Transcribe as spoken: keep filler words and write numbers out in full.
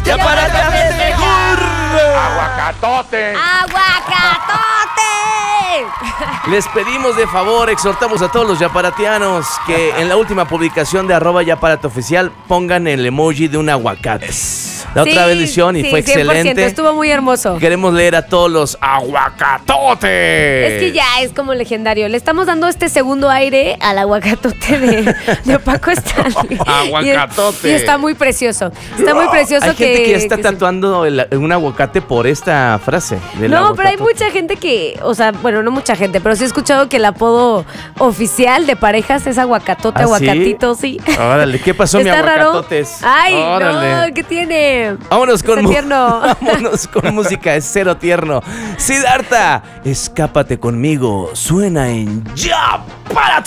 ¡Ya párate a festejar! ¡Aguacatote! ¡Aguacatote! Les pedimos de favor, exhortamos a todos los yaparatianos que en la última publicación de arroba yaparate oficial pongan el emoji de un aguacate. La otra Sí, edición y sí, fue cien por ciento, excelente. estuvo muy hermoso. Queremos leer a todos los aguacatotes. Es que ya es como legendario. Le estamos dando este segundo aire al aguacatote de, de Paco Stanley. Aguacatote. Y, y está muy precioso. Está muy precioso. Hay que, gente que ya está que tatuando el- un aguacate por esta frase. del No, pero hay aguacatote. mucha gente que, o sea, bueno, no mucha gente, pero sí he escuchado que el apodo oficial de parejas es aguacatote, ¿Ah, sí? aguacatito, sí. Órale, ¿qué pasó, mi ¿Está raro? aguacatotes? Ay, Órale. no, ¿qué tiene? Vámonos con, Está mu- tierno. vámonos con música, es cero tierno. Siddhartha, escápate conmigo, suena en Ya Párate.